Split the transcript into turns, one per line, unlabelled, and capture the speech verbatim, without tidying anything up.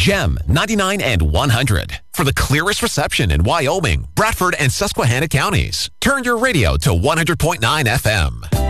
Gem ninety-nine and one hundred. For the clearest reception in Wyoming, Bradford, and Susquehanna counties. Turn your radio to one hundred point nine F M.